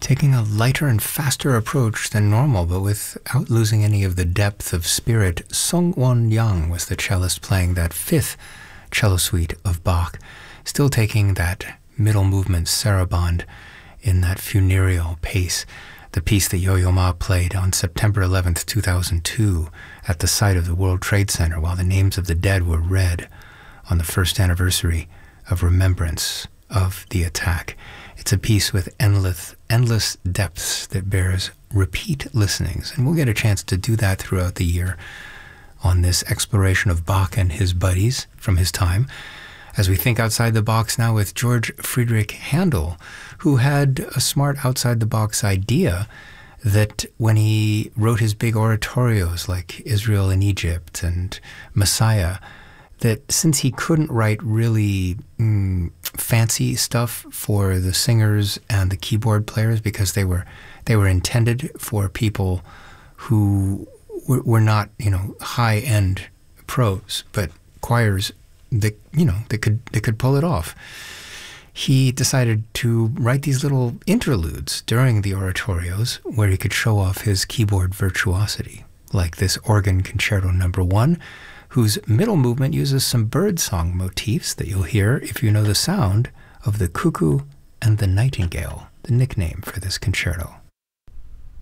taking a lighter and faster approach than normal, but without losing any of the depth of spirit. Song Won Yang was the cellist playing that fifth cello suite of Bach, still taking that middle movement saraband in that funereal pace, the piece that Yo-Yo Ma played on September 11th, 2002 at the site of the World Trade Center while the names of the dead were read on the first anniversary of remembrance of the attack. It's a piece with endless depths that bears repeat listenings, and we'll get a chance to do that throughout the year on this exploration of Bach and his buddies from his time, as we think outside the box now with George Friedrich Handel, who had a smart outside-the-box idea that when he wrote his big oratorios like Israel in Egypt and Messiah, that since he couldn't write really fancy stuff for the singers and the keyboard players because they were intended for people who were not, high-end pros, but choirs that could pull it off, he decided to write these little interludes during the oratorios where he could show off his keyboard virtuosity, like this organ concerto number 1, whose middle movement uses some birdsong motifs that you'll hear if you know the sound of the cuckoo and the nightingale, the nickname for this concerto.